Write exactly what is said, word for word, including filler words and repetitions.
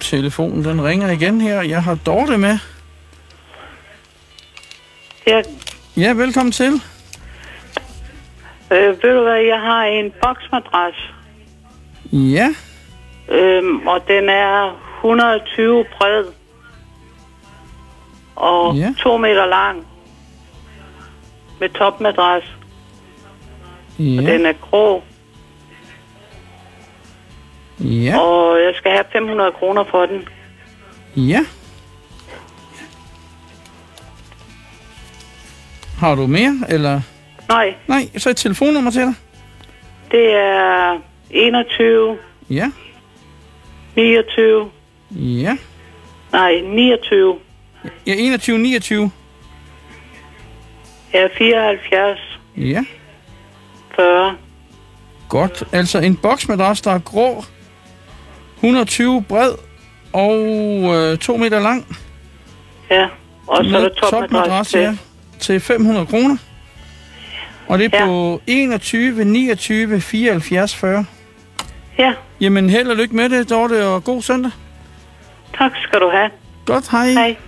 telefonen den ringer igen her. Jeg har Dorte med. Ja. Ja, velkommen til. Øh, ved du hvad, jeg har en boksmadras. Ja. Øhm, og den er et hundrede og tyve bred. Og ja. to meter lang. Med topmadras. Ja. Og den er grå. Ja. Og jeg skal have fem hundrede kroner for den. Ja. Har du mere, eller? Nej. Nej, så et telefonnummer til dig. Det er enogtyve. Ja. niogtyve. Ja. Nej, niogtyve. Ja, enogtyve, niogtyve. Ja, fireoghalvfjerds. Ja. fyrre. Godt. Altså en boksmadras, der er grå, et hundrede og tyve bred og øh, to meter lang. Ja, og så er der topmadras topmadras til. Ja, til fem hundrede kroner. Og det er ja. på enogtyve, niogtyve, fireoghalvfjerds, fyrre. Ja. Jamen held og lykke med det, Dorte, og god søndag. Tak skal du have. Godt, hej. Hej.